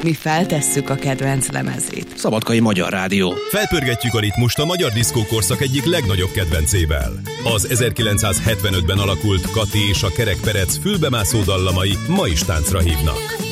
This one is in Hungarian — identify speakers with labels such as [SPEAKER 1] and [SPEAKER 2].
[SPEAKER 1] Mi feltesszük a kedvenc lemezét.
[SPEAKER 2] Szabadkai Magyar Rádió.
[SPEAKER 3] Felpörgetjük a ritmust a magyar diszkókorszak egyik legnagyobb kedvencével. Az 1975-ben alakult Kati és a Kerek Perec fülbemászó dallamai ma is táncra hívnak.